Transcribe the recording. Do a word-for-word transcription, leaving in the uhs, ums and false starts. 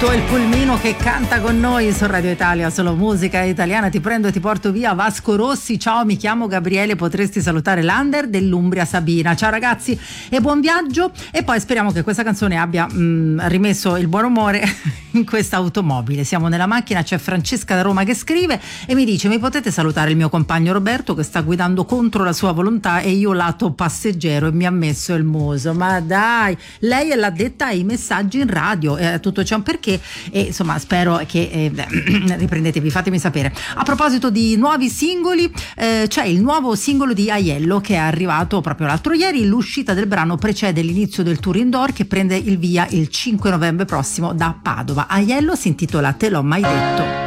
Il Pulmino che canta con noi su Radio Italia, solo musica italiana. Ti prendo e ti porto via. Vasco Rossi, ciao, mi chiamo Gabriele, potresti salutare l'Under dell'Umbria Sabina. Ciao ragazzi e buon viaggio, e poi speriamo che questa canzone abbia mh, rimesso il buon umore in questa automobile. Siamo nella macchina, c'è Francesca da Roma che scrive e mi dice: mi potete salutare il mio compagno Roberto che sta guidando contro la sua volontà e io lato passeggero e mi ha messo il muso. Ma dai, lei l'ha detta ai messaggi in radio, eh, tutto c'è un perché. E insomma spero che eh, riprendetevi, fatemi sapere. A proposito di nuovi singoli, eh, c'è il nuovo singolo di Aiello che è arrivato proprio l'altro ieri. L'uscita del brano precede l'inizio del tour indoor che prende il via il cinque novembre prossimo da Padova. Aiello si intitola Te l'ho mai detto.